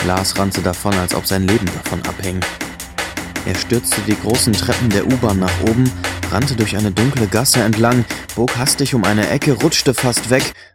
Lars rannte davon, als ob sein Leben davon abhing. Er stürzte die großen Treppen der U-Bahn nach oben, rannte durch eine dunkle Gasse entlang, bog hastig um eine Ecke, rutschte fast weg